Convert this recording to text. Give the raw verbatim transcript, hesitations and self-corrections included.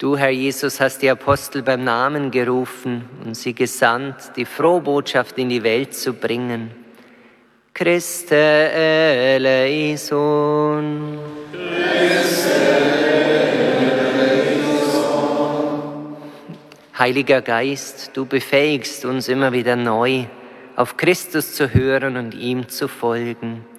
Du, Herr Jesus, hast die Apostel beim Namen gerufen und sie gesandt, die frohe Botschaft in die Welt zu bringen. Christe eleison. Christe eleison. Heiliger Geist, du befähigst uns immer wieder neu, auf Christus zu hören und ihm zu folgen.